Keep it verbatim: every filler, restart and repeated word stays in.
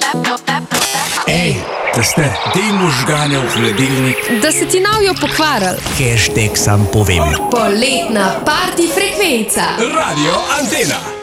Ej, da ste ti možgane v hladilnik. Da se ti navijo pokvarili. Hashtag sam povem. Poletna party frekvenca. Radio Antena.